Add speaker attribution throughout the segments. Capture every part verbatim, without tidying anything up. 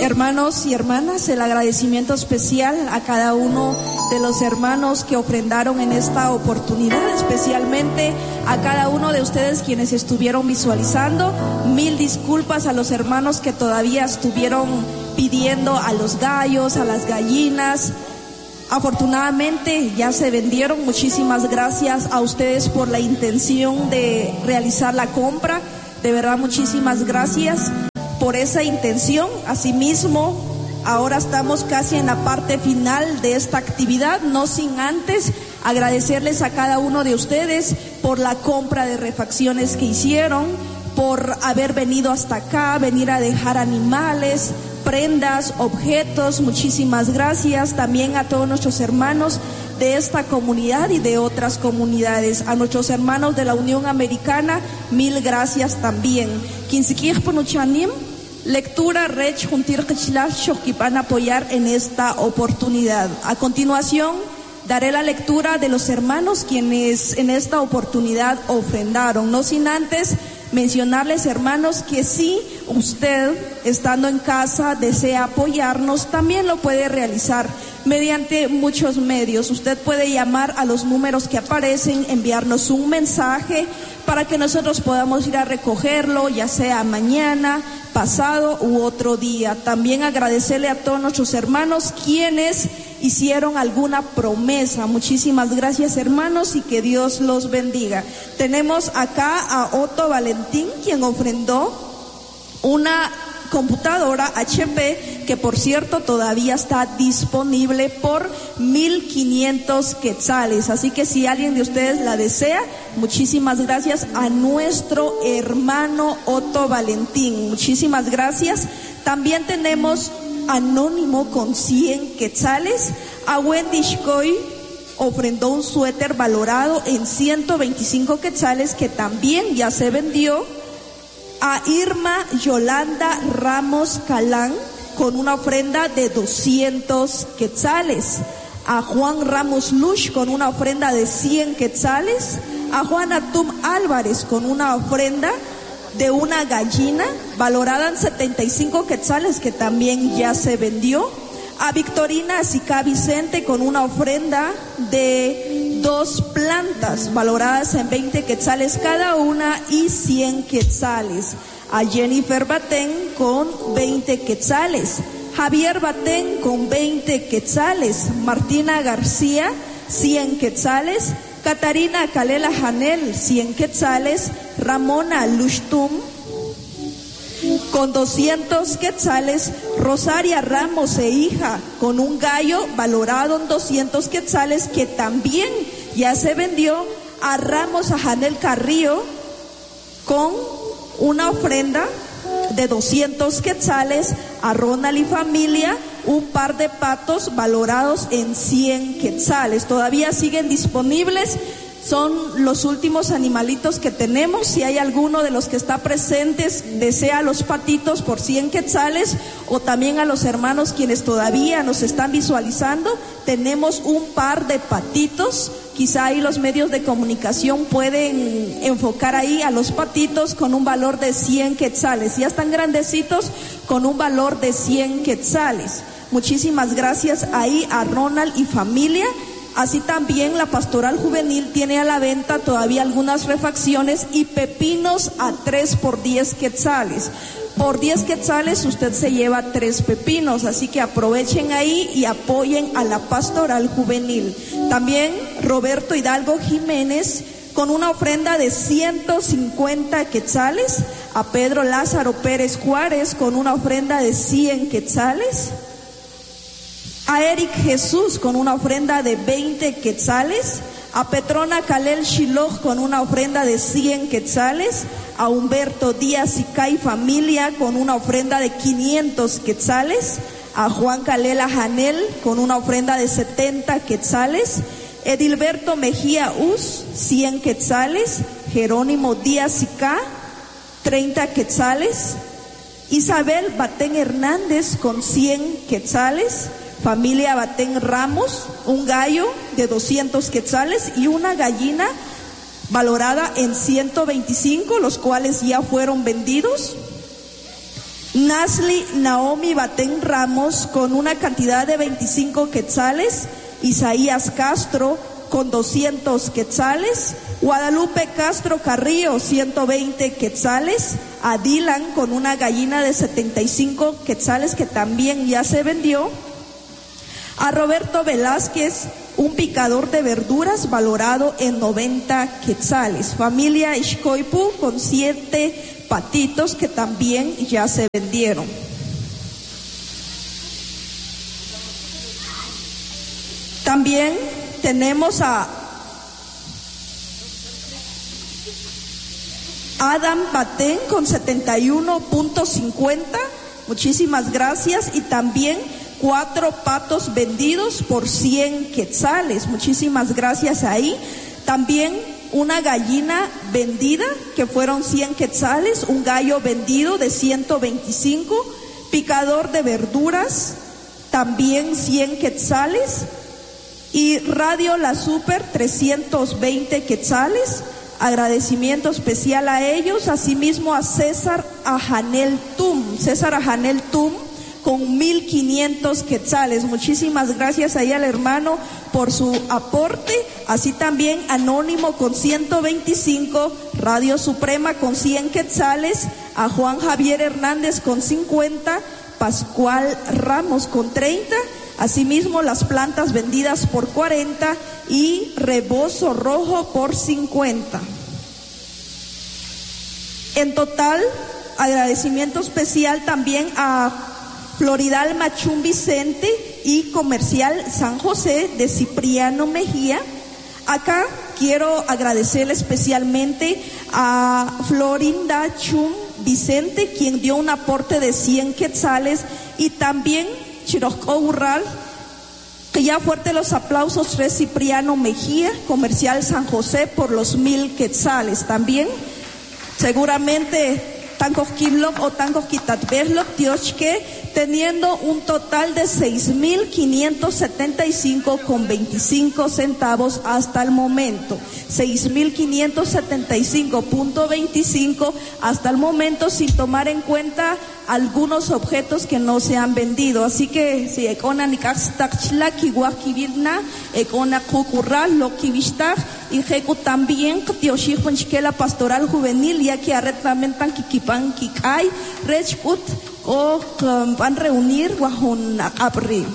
Speaker 1: Hermanos y hermanas, el agradecimiento especial a cada uno de los hermanos que ofrendaron en esta oportunidad, especialmente a cada uno de ustedes quienes estuvieron visualizando. Mil disculpas a los hermanos que todavía estuvieron pidiendo a los gallos, a las gallinas. Afortunadamente ya se vendieron. Muchísimas gracias a ustedes por la intención de realizar la compra. De verdad, muchísimas gracias por esa intención. Asimismo, ahora estamos casi en la parte final de esta actividad, no sin antes agradecerles a cada uno de ustedes por la compra de refacciones que hicieron, por haber venido hasta acá, venir a dejar animales, prendas, objetos. Muchísimas gracias también a todos nuestros hermanos de esta comunidad y de otras comunidades. A nuestros hermanos de la Unión Americana, mil gracias también. Lectura Rech Juntir Kichilach que van a apoyar en esta oportunidad. A continuación, daré la lectura de los hermanos quienes en esta oportunidad ofrendaron. No sin antes mencionarles, hermanos, que si usted, estando en casa, desea apoyarnos, también lo puede realizar mediante muchos medios. Usted puede llamar a los números que aparecen, enviarnos un mensaje para que nosotros podamos ir a recogerlo, ya sea mañana, pasado u otro día. También agradecerle a todos nuestros hermanos quienes hicieron alguna promesa. Muchísimas gracias, hermanos, y que Dios los bendiga. Tenemos acá a Otto Valentín, quien ofrendó una computadora H P que, por cierto, todavía está disponible por mil quinientos quetzales. Así que si alguien de ustedes la desea, muchísimas gracias a nuestro hermano Otto Valentín. Muchísimas gracias. También tenemos Anónimo con cien quetzales. A Wendy Shkoy ofrendó un suéter valorado en ciento veinticinco quetzales que también ya se vendió. A Irma Yolanda Ramos Calán con una ofrenda de doscientos quetzales. A Juan Ramos Lush con una ofrenda de cien quetzales. A Juan Atum Álvarez con una ofrenda de una gallina valorada en setenta y cinco quetzales que también ya se vendió. A Victorina Sicá Vicente con una ofrenda de dos plantas valoradas en veinte quetzales cada una y cien quetzales. A Jennifer Batén con veinte quetzales. Javier Batén con veinte quetzales. Martina García, cien quetzales. Catarina Calela Janel, cien quetzales. Ramona Lushtum con doscientos quetzales. Rosaria Ramos e hija con un gallo valorado en doscientos quetzales que también ya se vendió. A Ramos a Janel Carrillo con una ofrenda de doscientos quetzales. A Ronald y familia un par de patos valorados en cien quetzales. Todavía siguen disponibles. Son los últimos animalitos que tenemos. Si hay alguno de los que está presentes desea los patitos por cien quetzales, o también a los hermanos quienes todavía nos están visualizando, tenemos un par de patitos. Quizá ahí los medios de comunicación pueden enfocar ahí a los patitos con un valor de cien quetzales. Ya están grandecitos con un valor de cien quetzales. Muchísimas gracias ahí a Ronald y familia. Así también la Pastoral Juvenil tiene a la venta todavía algunas refacciones y pepinos a tres por diez quetzales. Por diez quetzales usted se lleva tres pepinos, así que aprovechen ahí y apoyen a la Pastoral Juvenil. También Roberto Hidalgo Jiménez con una ofrenda de ciento cincuenta quetzales. A Pedro Lázaro Pérez Juárez con una ofrenda de cien quetzales. A Eric Jesús con una ofrenda de veinte quetzales. A Petrona Kalel Shiloh con una ofrenda de cien quetzales. A Humberto Díaz Icay familia con una ofrenda de quinientos quetzales. A Juan Calela Janel con una ofrenda de setenta quetzales. Edilberto Mejía Uz, cien quetzales. Jerónimo Díaz Icá, treinta quetzales. Isabel Batén Hernández con cien quetzales. Familia Batén Ramos, un gallo de doscientos quetzales y una gallina valorada en ciento veinticinco, los cuales ya fueron vendidos. Nasli Naomi Batén Ramos con una cantidad de veinticinco quetzales, Isaías Castro con doscientos quetzales, Guadalupe Castro Carrillo ciento veinte quetzales, a Dylan con una gallina de setenta y cinco quetzales que también ya se vendió, a Roberto Velázquez un picador de verduras valorado en noventa quetzales, familia Ixcoipu con siete patitos que también ya se vendieron. También tenemos a Adam Batén con setenta y uno punto cincuenta, muchísimas gracias, y también cuatro patos vendidos por cien quetzales, muchísimas gracias ahí. También una gallina vendida que fueron cien quetzales, un gallo vendido de ciento veinticinco, picador de verduras también cien quetzales, y Radio La Super trescientos veinte quetzales. Agradecimiento especial a ellos, asimismo a César Ajanel Tum, César Ajanel Tum con mil quinientos quetzales. Muchísimas gracias ahí al hermano por su aporte, así también Anónimo con ciento veinticinco, Radio Suprema con cien quetzales, a Juan Javier Hernández con cincuenta, Pascual Ramos con treinta, asimismo las plantas vendidas por cuarenta y Rebozo Rojo por cincuenta. En total, agradecimiento especial también a Floridal Machún Vicente y Comercial San José de Cipriano Mejía. Acá quiero agradecerle especialmente a Florinda Chum Vicente, quien dio un aporte de cien quetzales, y también Chirocó Urral, que ya fuerte los aplausos, Tres Cipriano Mejía, Comercial San José, por los mil quetzales. También seguramente Tancos Kinlock o Tancos Quitatbeslok, Dios que teniendo un total de seis mil quinientos setenta y cinco con veinticinco centavos hasta el momento. seis mil quinientos setenta y cinco punto veinticinco hasta el momento, sin tomar en cuenta algunos objetos que no se han vendido. Así que si ekona nikastachla kiwakivirna, ekona kukurra lokivishtar, y jeku también que la pastoral juvenil, ya que arreglamentan kikipan kikay rechkut o van a reunir guajun abri.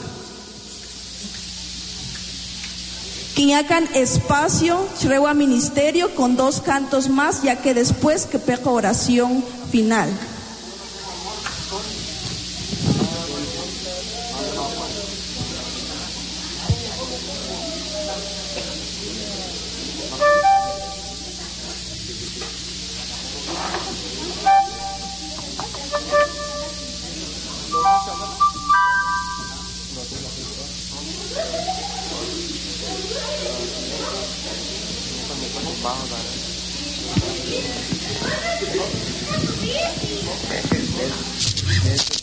Speaker 1: Quiñacan espacio, Chrewa Ministerio con dos cantos más, ya que después que peca oración final.
Speaker 2: Este, este, este.